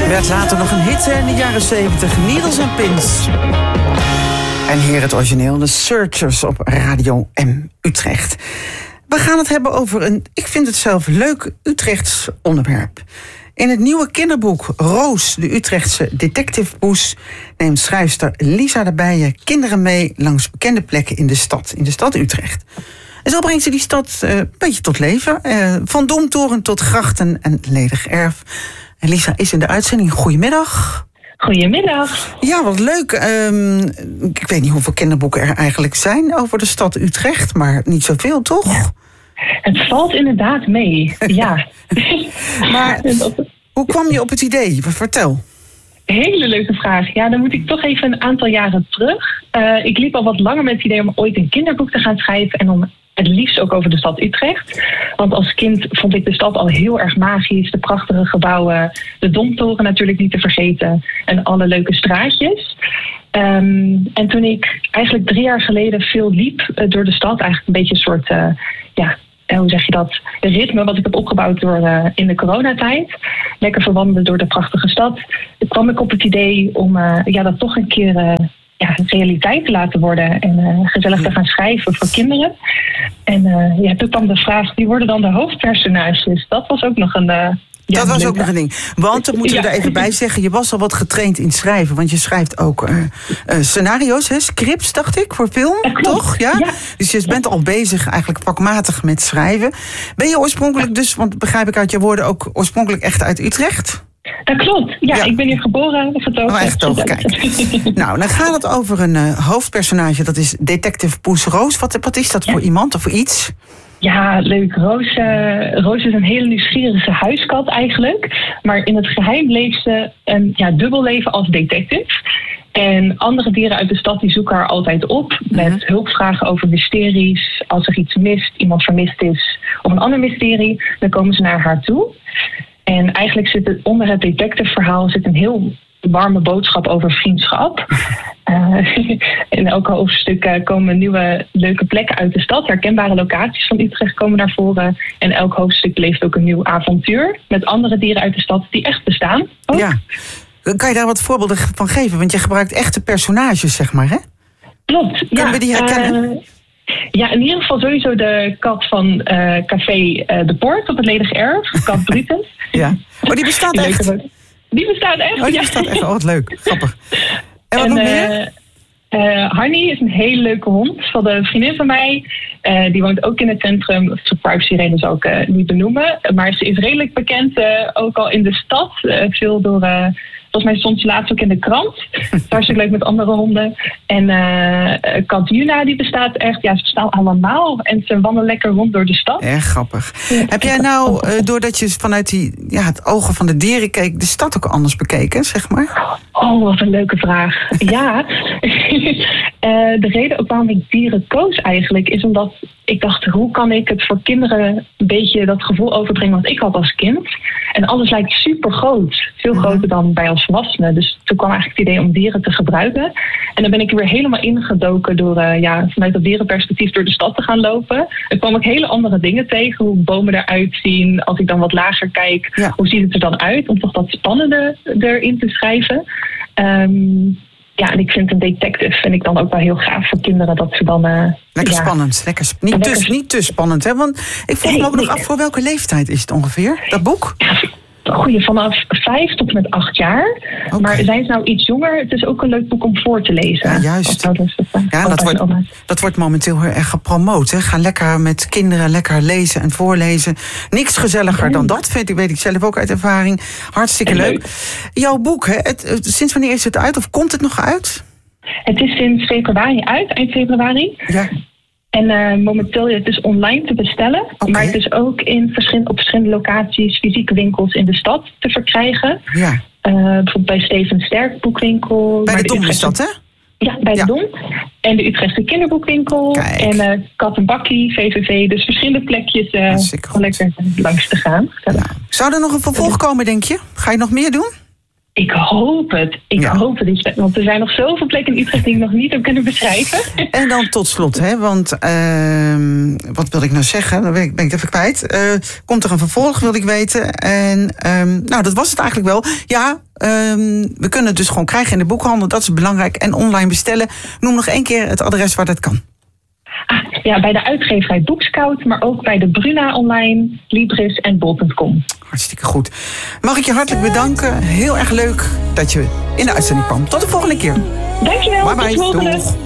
Werd later nog een hit in de jaren 70. Needles and Pins. En hier het origineel, The Searchers op Radio M Utrecht. We gaan het hebben over een, ik vind het zelf leuk, Utrechts onderwerp. In het nieuwe kinderboek Roos, de Utrechtse detectivepoes, neemt schrijfster Lisa de Bijen kinderen mee langs bekende plekken in de stad Utrecht. En zo brengt ze die stad een beetje tot leven. Van Domtoren tot grachten en ledig erf. En Lisa is in de uitzending. Goedemiddag. Goedemiddag. Ja, wat leuk. Ik weet niet hoeveel kinderboeken er eigenlijk zijn over de stad Utrecht, maar niet zoveel, toch? Ja. Het valt inderdaad mee, ja. Maar hoe kwam je op het idee? Vertel. Hele leuke vraag. Ja, dan moet ik toch even een aantal jaren terug. Ik liep al wat langer met het idee om ooit een kinderboek te gaan schrijven en om het liefst ook over de stad Utrecht. Want als kind vond ik de stad al heel erg magisch. De prachtige gebouwen, de Domtoren natuurlijk niet te vergeten en alle leuke straatjes. En toen ik eigenlijk 3 jaar geleden veel liep door de stad, eigenlijk een beetje een soort, hoe zeg je dat, ritme wat ik heb opgebouwd door in de coronatijd. Lekker verwandelen door de prachtige stad. Toen kwam ik op het idee om dat toch een keer realiteit te laten worden en gezellig te gaan schrijven voor kinderen. En toen kwam de vraag, wie worden dan de hoofdpersonages? Dat was ook nog een... dat was ook nog een ding. Want, dat moeten we er even bij zeggen, je was al wat getraind in schrijven. Want je schrijft ook scenario's, scripts, dacht ik, voor film, toch? Ja? Dus je bent al bezig eigenlijk vakmatig met schrijven. Ben je oorspronkelijk dus, want begrijp ik uit je woorden, ook oorspronkelijk echt uit Utrecht? Dat klopt. Ja, ik ben hier geboren, getogen. Echt toch, kijk. Nou, dan gaat het over een hoofdpersonage, dat is detective Poes Roos. Wat is dat voor iemand of voor iets? Ja, leuk. Roos is een hele nieuwsgierige huiskat eigenlijk. Maar in het geheim leeft ze een dubbel leven als detective. En andere dieren uit de stad die zoeken haar altijd op met hulpvragen over mysteries. Als er iets mist, iemand vermist is of een ander mysterie, dan komen ze naar haar toe. En eigenlijk zit het onder het detective-verhaal een heel warme boodschap over vriendschap. In elk hoofdstuk komen nieuwe leuke plekken uit de stad. Herkenbare locaties van Utrecht komen naar voren. En elk hoofdstuk leeft ook een nieuw avontuur met andere dieren uit de stad die echt bestaan. Ook. Ja. Kan je daar wat voorbeelden van geven? Want je gebruikt echte personages, zeg maar, hè? Klopt. Kunnen we die herkennen? Ja, in ieder geval sowieso de kat van café De Poort op het Ledig Erf. Kat Brutus. Ja. Oh, die bestaat echt? Die bestaat echt, die bestaat echt. Oh, wat leuk. Grappig. En wat nog meer? Harnie is een hele leuke hond van de vriendin van mij. Die woont ook in het centrum. Voor privacy-redenen zou ik niet benoemen. Maar ze is redelijk bekend, ook al in de stad. Veel door... Volgens mij stond ze laatst ook in de krant. Hartstikke leuk met andere honden. En kat Juna, die bestaat echt... Ja, ze bestaan allemaal. En ze wandelen lekker rond door de stad. Erg grappig. Ja, heb jij nou, doordat je vanuit het ogen van de dieren keek... de stad ook anders bekeken, zeg maar? Oh, wat een leuke vraag. Ja. De reden ook waarom ik dieren koos eigenlijk... is omdat ik dacht, hoe kan ik het voor kinderen... een beetje dat gevoel overbrengen wat ik had als kind... En alles lijkt super groot. Veel groter dan bij ons volwassenen. Dus toen kwam eigenlijk het idee om dieren te gebruiken. En dan ben ik er weer helemaal ingedoken door vanuit dat dierenperspectief door de stad te gaan lopen. Er kwam ik hele andere dingen tegen. Hoe bomen eruit zien. Als ik dan wat lager kijk, hoe ziet het er dan uit? Om toch dat spannende erin te schrijven. En ik vind een detective ik dan ook wel heel gaaf voor kinderen dat ze dan... Lekker spannend. Niet te spannend, hè? Want ik vroeg me ook nog af, voor welke leeftijd is het ongeveer, dat boek? Goeie, vanaf 5 tot met 8 jaar. Okay. Maar zijn ze nou iets jonger? Het is ook een leuk boek om voor te lezen. Ja, juist. Dat wordt momenteel heel erg gepromoot. Hè? Ga lekker met kinderen lekker lezen en voorlezen. Niks gezelliger dan dat, weet ik zelf ook uit ervaring. Hartstikke leuk. Jouw boek, hè? Sinds wanneer is het uit of komt het nog uit? Het is sinds februari uit, eind februari. Ja. En momenteel het is online te bestellen. Okay. Maar het is ook op verschillende locaties, fysieke winkels in de stad te verkrijgen. Ja. Bijvoorbeeld bij Steven Sterk boekwinkel. Bij de Dom is dat, hè? Ja, bij de Dom. En de Utrechtse kinderboekwinkel. Kijk. En Kat en Bakkie, VVV. Dus verschillende plekjes om lekker langs te gaan. Ja. Zou er nog een vervolg komen, denk je? Ga je nog meer doen? Ik hoop het. Ik hoop het. Want er zijn nog zoveel plekken in Utrecht die ik nog niet heb kunnen beschrijven. En dan tot slot, hè, want wat wil ik nou zeggen? Dan ben ik het even kwijt. Komt er een vervolg, wil ik weten. En dat was het eigenlijk wel. Ja, we kunnen het dus gewoon krijgen in de boekhandel. Dat is belangrijk. En online bestellen. Noem nog 1 keer het adres waar dat kan. Ja, bij de uitgeverij Boekscout, maar ook bij de Bruna Online, Libris en bol.com. Hartstikke goed. Mag ik je hartelijk bedanken. Heel erg leuk dat je in de uitzending kwam. Tot de volgende keer. Dankjewel. Bye bye. Tot de volgende. Doeg.